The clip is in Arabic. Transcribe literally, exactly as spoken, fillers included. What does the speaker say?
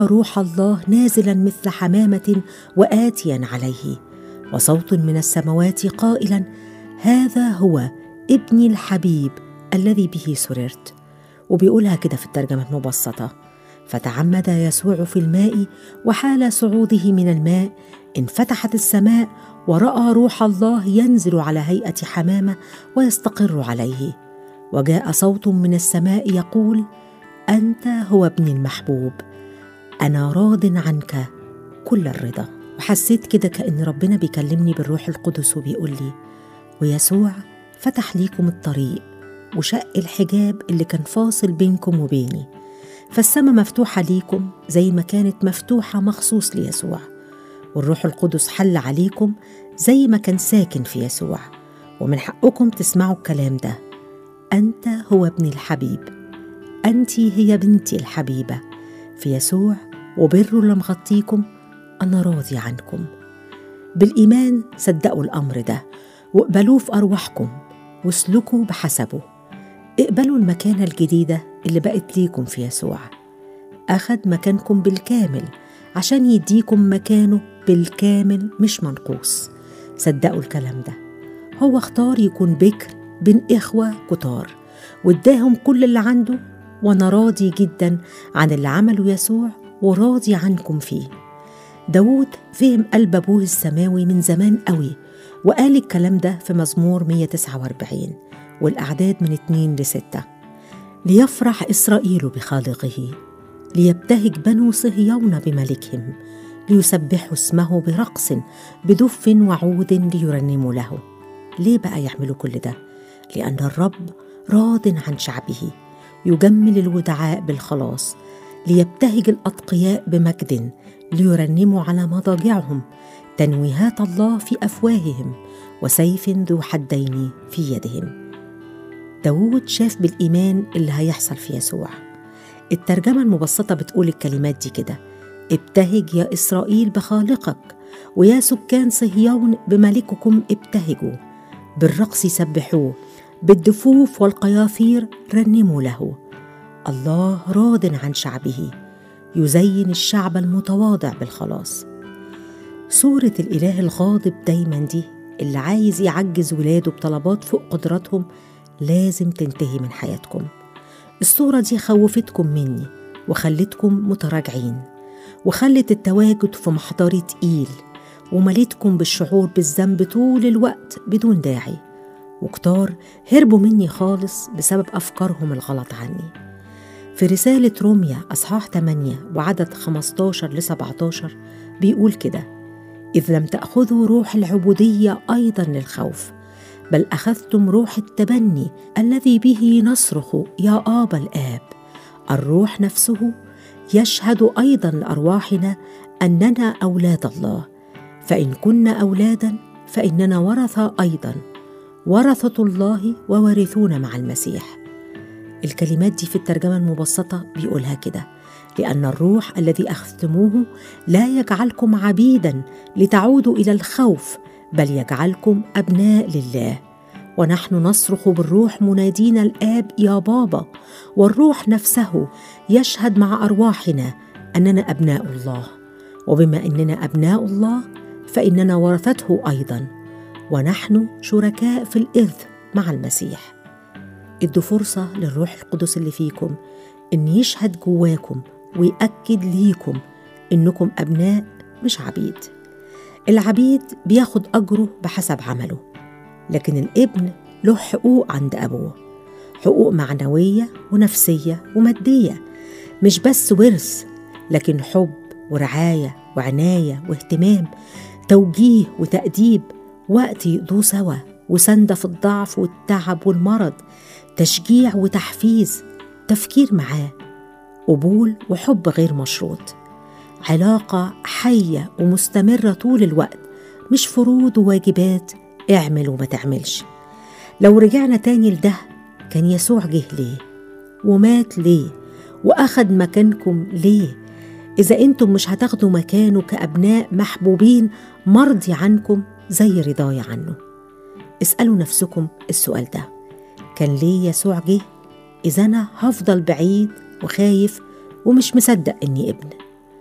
روح الله نازلا مثل حمامة وآتيا عليه، وصوت من السماوات قائلا: هذا هو ابني الحبيب الذي به سررت. وبيقولها كده في الترجمة المبسطة: فتعمد يسوع في الماء، وحال صعوده من الماء انفتحت السماء، ورأى روح الله ينزل على هيئة حمامة ويستقر عليه، وجاء صوت من السماء يقول: أنت هو ابني المحبوب، أنا راض عنك كل الرضا. وحسيت كده كأن ربنا بيكلمني بالروح القدس وبيقول لي: ويسوع فتح ليكم الطريق وشق الحجاب اللي كان فاصل بينكم وبيني، فالسماء مفتوحة ليكم زي ما كانت مفتوحة مخصوص ليسوع، والروح القدس حل عليكم زي ما كان ساكن في يسوع، ومن حقكم تسمعوا الكلام ده: أنت هو ابني الحبيب، أنت هي بنتي الحبيبة في يسوع، وبره اللي مغطيكم أنا راضي عنكم. بالإيمان صدقوا الأمر ده واقبلوه في أرواحكم واسلكوا بحسبه. اقبلوا المكانة الجديدة اللي بقت ليكم في يسوع. أخذ مكانكم بالكامل عشان يديكم مكانه بالكامل مش منقوص. صدقوا الكلام ده. هو اختار يكون بكر بين إخوة كتار واداهم كل اللي عنده، وأنا راضي جدا عن اللي عمله يسوع وراضي عنكم فيه. داود فهم قلب أبوه السماوي من زمان قوي، وقال الكلام ده في مزمور مية وتسعة وأربعين والأعداد من اتنين لستة: ليفرح إسرائيل بخالقه، ليبتهج بنو صهيون بملكهم، ليسبحوا اسمه برقص بدف وعود ليرنموا له. ليه بقى يعملوا كل ده؟ لأن الرب راض عن شعبه، يجمل الودعاء بالخلاص، ليبتهج الأتقياء بمجد، ليرنموا على مضاجعهم، تنويهات الله في أفواههم، وسيف ذو حدين في يدهم. داود شاف بالإيمان اللي هيحصل في يسوع. الترجمة المبسطة بتقول الكلمات دي كده: ابتهج يا إسرائيل بخالقك، ويا سكان صهيون بملككم ابتهجوا، بالرقص سبحوه، بالدفوف والقياثير رنموا له. الله راض عن شعبه، يزين الشعب المتواضع بالخلاص. صورة الإله الغاضب دايما دي اللي عايز يعجز ولاده بطلبات فوق قدراتهم لازم تنتهي من حياتكم. الصورة دي خوفتكم مني وخلتكم متراجعين، وخلت التواجد في محضري تقيل، ومليتكم بالشعور بالذنب طول الوقت بدون داعي، وكتار هربوا مني خالص بسبب أفكارهم الغلط عني. في رسالة روميا أصحاح ثمانية وعدد خمستاشر لسبعتاشر بيقول كده: إذ لم تأخذوا روح العبودية أيضا للخوف، بل أخذتم روح التبني الذي به نصرخ يا آبا الآب. الروح نفسه يشهد أيضا لأرواحنا أننا أولاد الله، فإن كنا أولادا فإننا ورثة أيضا، ورثة الله وورثون مع المسيح. الكلمات دي في الترجمة المبسطة بيقولها كده: لأن الروح الذي أخذتموه لا يجعلكم عبيدا لتعودوا إلى الخوف، بل يجعلكم أبناء لله. ونحن نصرخ بالروح منادين الآب يا بابا، والروح نفسه يشهد مع أرواحنا أننا أبناء الله. وبما أننا أبناء الله فإننا ورثته أيضا، ونحن شركاء في الإرث مع المسيح. ادوا فرصة للروح القدس اللي فيكم إن يشهد جواكم ويأكد ليكم إنكم أبناء مش عبيد. العبيد بياخد أجره بحسب عمله، لكن الابن له حقوق عند أبوه، حقوق معنوية ونفسية ومادية، مش بس ورث، لكن حب ورعاية وعناية واهتمام، توجيه وتأديب، وقت يقضوه سوا، وسندة في الضعف والتعب والمرض، تشجيع وتحفيز، تفكير معاه، قبول وحب غير مشروط، علاقة حية ومستمرة طول الوقت، مش فروض وواجبات اعمل وما تعملش. لو رجعنا تاني لده، كان يسوع جه ليه ومات ليه وأخد مكانكم ليه؟ إذا أنتم مش هتاخدوا مكانه كأبناء محبوبين مرضي عنكم زي رضاي عنه. اسألوا نفسكم السؤال ده: كان ليه يسوع جه إذا أنا هفضل بعيد وخايف ومش مصدق إني ابن؟